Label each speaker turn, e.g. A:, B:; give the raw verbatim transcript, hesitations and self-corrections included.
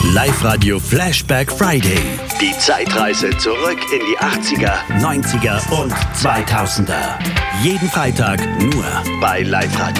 A: Live-Radio Flashback Friday. Die Zeitreise zurück in die achtziger, neunziger und zweitausender. Jeden Freitag nur bei Live-Radio.